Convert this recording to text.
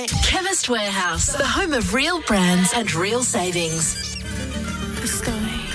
Chemist Warehouse, the home of real brands and real savings. The story.